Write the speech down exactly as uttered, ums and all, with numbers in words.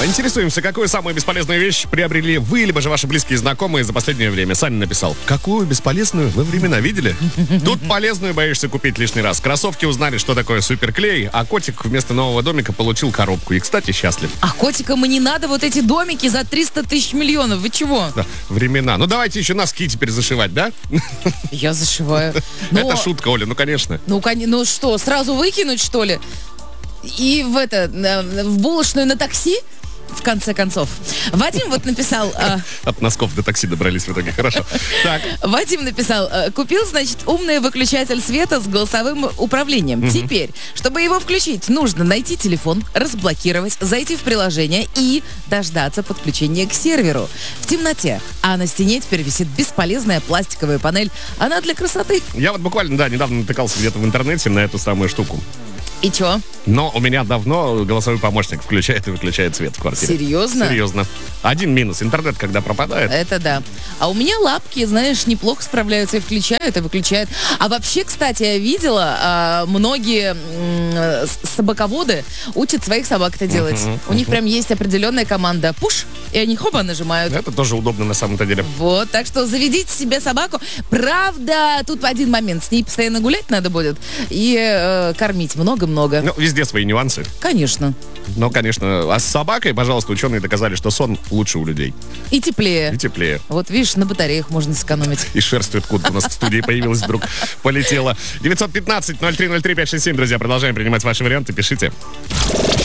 Интересуемся, какую самую бесполезную вещь приобрели вы, либо же ваши близкие знакомые за последнее время. Саня написал, какую бесполезную вы времена видели? Тут полезную боишься купить лишний раз. Кроссовки узнали, что такое суперклей, а котик вместо нового домика получил коробку. И, кстати, счастлив. А котикам и не надо вот эти домики за триста тысяч миллионов. Вы чего? Да, времена. Ну, давайте еще носки теперь зашивать, да? Я зашиваю. Но... Это шутка, Оля, ну, конечно. Ну, кон... ну что, сразу выкинуть, что ли? И в это, в булочную на такси? В конце концов. Вадим вот написал... Э... От носков до такси добрались в итоге. Хорошо. Так. Вадим написал, э, купил, значит, умный выключатель света с голосовым управлением. Угу. Теперь, чтобы его включить, нужно найти телефон, разблокировать, зайти в приложение и дождаться подключения к серверу. В темноте. А на стене теперь висит бесполезная пластиковая панель. Она для красоты. Я вот буквально, да, недавно натыкался где-то в интернете на эту самую штуку. И чё? Но у меня давно голосовой помощник включает и выключает свет в квартире. Серьезно? Серьезно. Один минус. Интернет, когда пропадает. Это да. А у меня лапки, знаешь, неплохо справляются и включают, и выключают. А вообще, кстати, я видела, а, многие м- собаководы учат своих собак это делать. Uh-huh, у uh-huh. них прям есть определенная команда «пуш», и они хоба нажимают. Это тоже удобно на самом-то деле. Вот, так что заведите себе собаку. Правда, тут один момент. С ней постоянно гулять надо будет и э, кормить много-много. Ну, везде свои нюансы. Конечно. Но, конечно, а с собакой, пожалуйста, ученые доказали, что сон лучше у людей. И теплее. И теплее. Вот видишь, на батареях можно сэкономить. И шерсть откуда у нас в студии появилась вдруг, полетела. девятьсот пятнадцать ноль три ноль три пять шесть семь, друзья, продолжаем принимать ваши варианты, пишите.